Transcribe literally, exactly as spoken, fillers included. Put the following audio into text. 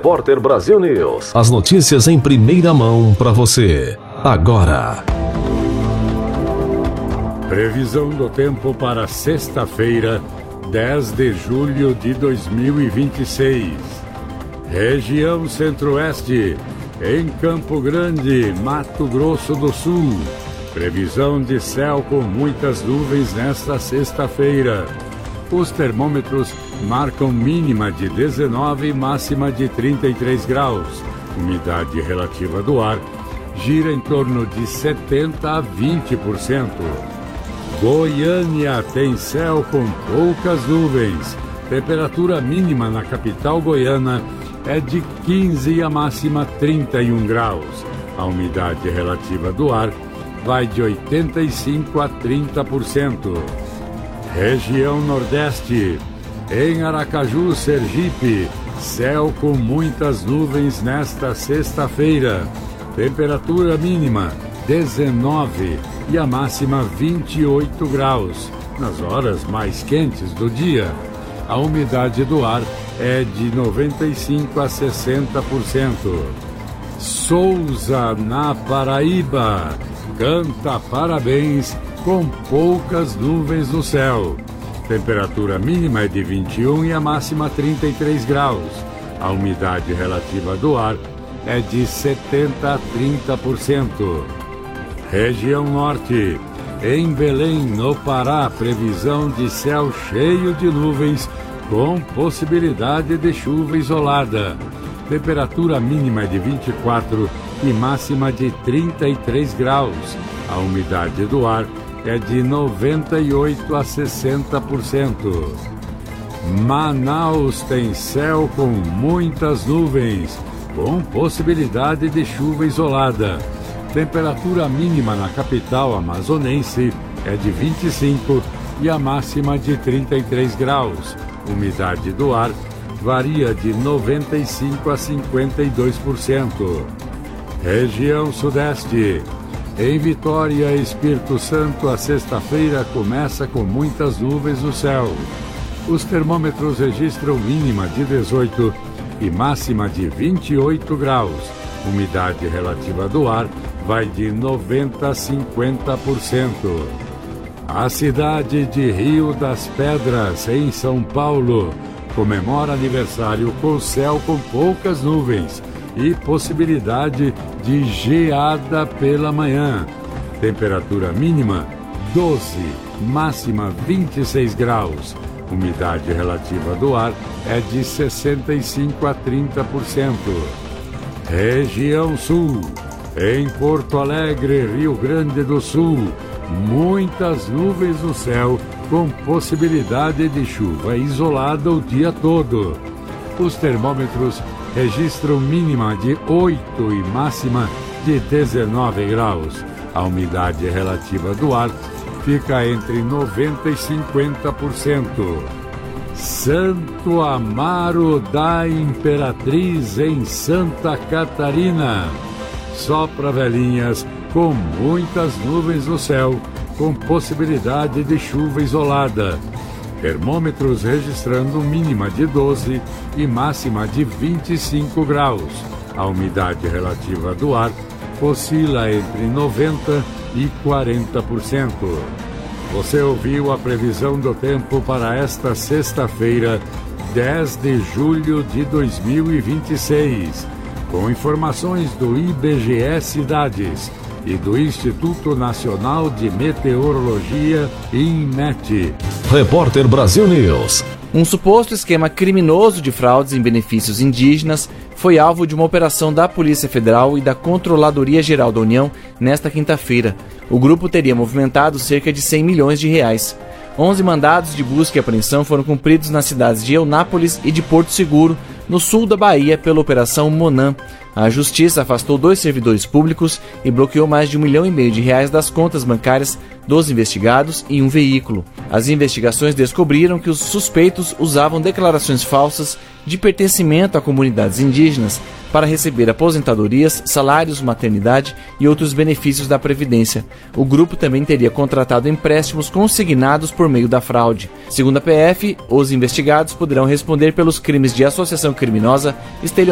Repórter Brasil News. As notícias em primeira mão para você. Agora. Previsão do tempo para sexta-feira, dez de julho de dois mil e vinte e seis. Região Centro-Oeste, em Campo Grande, Mato Grosso do Sul. Previsão de céu com muitas nuvens nesta sexta-feira. Os termômetros marcam mínima de dezenove e máxima de trinta e três graus. Umidade relativa do ar gira em torno de setenta a vinte por cento. Goiânia tem céu com poucas nuvens. Temperatura mínima na capital goiana é de quinze e a máxima trinta e um graus. A umidade relativa do ar vai de oitenta e cinco a trinta por cento. Região Nordeste, em Aracaju, Sergipe, céu com muitas nuvens nesta sexta-feira. Temperatura mínima dezenove e a máxima vinte e oito graus. Nas horas mais quentes do dia, a umidade do ar é de noventa e cinco a sessenta por cento. Souza, na Paraíba, canta parabéns com poucas nuvens no céu. Temperatura mínima é de vinte e um e a máxima trinta e três graus. A umidade relativa do ar é de setenta a trinta por cento. Região Norte, em Belém, no Pará, previsão de céu cheio de nuvens com possibilidade de chuva isolada. Temperatura mínima é de vinte e quatro e máxima de trinta e três graus. A umidade do ar é de noventa e oito a sessenta por cento. Manaus tem céu com muitas nuvens, com possibilidade de chuva isolada. Temperatura mínima na capital amazonense é de vinte e cinco e a máxima de trinta e três graus. Umidade do ar varia de noventa e cinco a cinquenta e dois por cento. Região Sudeste. Em Vitória, Espírito Santo, a sexta-feira começa com muitas nuvens no céu. Os termômetros registram mínima de dezoito e máxima de vinte e oito graus. Umidade relativa do ar vai de noventa a cinquenta por cento. A cidade de Rio das Pedras, em São Paulo, comemora aniversário com céu com poucas nuvens e possibilidade de geada pela manhã. Temperatura mínima doze, máxima vinte e seis graus. Umidade relativa do ar é de sessenta e cinco a trinta por cento. Região Sul, em Porto Alegre, Rio Grande do Sul, muitas nuvens no céu com possibilidade de chuva isolada o dia todo. Os termômetros registram mínima de oito e máxima de dezenove graus. A umidade relativa do ar fica entre noventa e cinquenta por cento. Santo Amaro da Imperatriz, em Santa Catarina. Sopra velhinhas com muitas nuvens no céu, com possibilidade de chuva isolada. Termômetros registrando mínima de doze e máxima de vinte e cinco graus. A umidade relativa do ar oscila entre noventa e quarenta por cento. Você ouviu a previsão do tempo para esta sexta-feira, dez de julho de dois mil e vinte e seis, com informações do I B G E Cidades e do Instituto Nacional de Meteorologia, INMET. Repórter Brasil News. Um suposto esquema criminoso de fraudes em benefícios indígenas foi alvo de uma operação da Polícia Federal e da Controladoria Geral da União nesta quinta-feira. O grupo teria movimentado cerca de cem milhões de reais. onze mandados de busca e apreensão foram cumpridos nas cidades de Eunápolis e de Porto Seguro, no sul da Bahia, pela Operação Monan. A Justiça afastou dois servidores públicos e bloqueou mais de um milhão e meio de reais das contas bancárias dos investigados e um veículo. As investigações descobriram que os suspeitos usavam declarações falsas de pertencimento a comunidades indígenas para receber aposentadorias, salários, maternidade e outros benefícios da Previdência. O grupo também teria contratado empréstimos consignados por meio da fraude. Segundo a P F, os investigados poderão responder pelos crimes de associação criminosa, estelionato